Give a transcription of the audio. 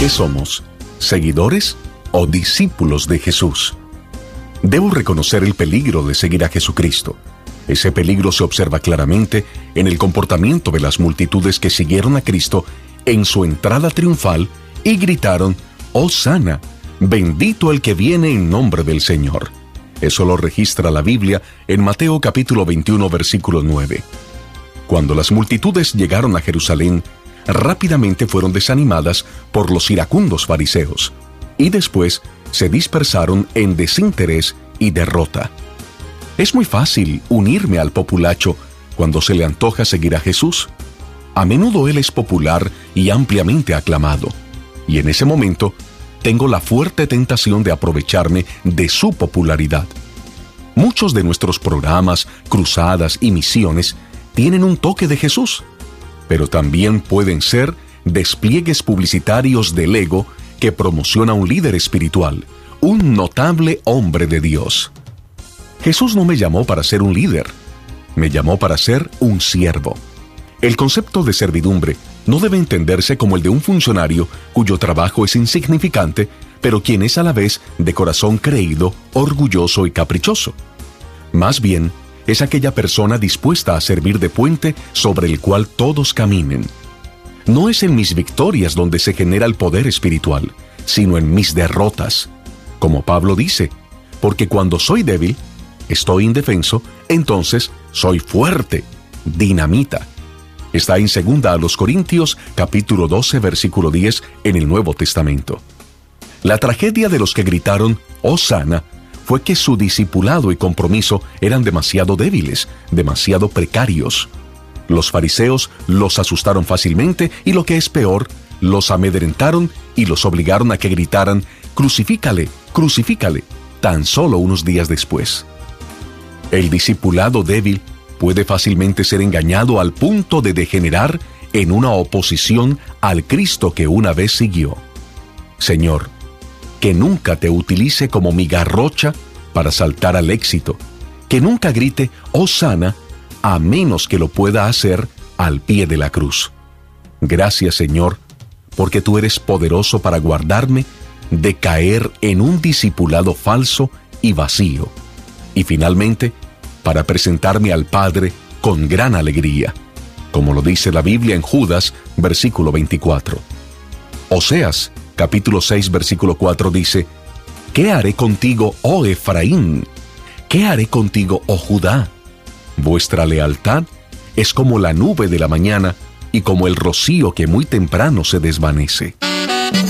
¿Qué somos? ¿Seguidores o discípulos de Jesús? Debo reconocer el peligro de seguir a Jesucristo. Ese peligro se observa claramente en el comportamiento de las multitudes que siguieron a Cristo en su entrada triunfal y gritaron: «Hosana, bendito el que viene en nombre del Señor». Eso lo registra la Biblia en Mateo capítulo 21, versículo 9. Cuando las multitudes llegaron a Jerusalén, rápidamente fueron desanimadas por los iracundos fariseos, y después se dispersaron en desinterés y derrota. Es muy fácil unirme al populacho cuando se le antoja seguir a Jesús. A menudo Él es popular y ampliamente aclamado, y en ese momento tengo la fuerte tentación de aprovecharme de su popularidad. Muchos de nuestros programas, cruzadas y misiones tienen un toque de Jesús, pero también pueden ser despliegues publicitarios del ego que promociona un líder espiritual, un notable hombre de Dios. Jesús no me llamó para ser un líder, me llamó para ser un siervo. El concepto de servidumbre no debe entenderse como el de un funcionario cuyo trabajo es insignificante, pero quien es a la vez de corazón creído, orgulloso y caprichoso. Más bien, es aquella persona dispuesta a servir de puente sobre el cual todos caminen. No es en mis victorias donde se genera el poder espiritual, sino en mis derrotas. Como Pablo dice, porque cuando soy débil, estoy indefenso, entonces soy fuerte, dinamita. Está en 2 Corintios, capítulo 12, versículo 10, en el Nuevo Testamento. La tragedia de los que gritaron «Hosana» fue que su discipulado y compromiso eran demasiado débiles, demasiado precarios. Los fariseos los asustaron fácilmente y, lo que es peor, los amedrentaron y los obligaron a que gritaran «Crucifícale, crucifícale», tan solo unos días después. El discipulado débil puede fácilmente ser engañado al punto de degenerar en una oposición al Cristo que una vez siguió. Señor, que nunca te utilice como mi garrocha para saltar al éxito, que nunca grite «Hosana», a menos que lo pueda hacer al pie de la cruz. Gracias, Señor, porque tú eres poderoso para guardarme de caer en un discipulado falso y vacío, y finalmente, para presentarme al Padre con gran alegría, como lo dice la Biblia en Judas, versículo 24. Oseas, capítulo 6, versículo 4 dice: «¿Qué haré contigo, oh Efraín? ¿Qué haré contigo, oh Judá? Vuestra lealtad es como la nube de la mañana y como el rocío que muy temprano se desvanece».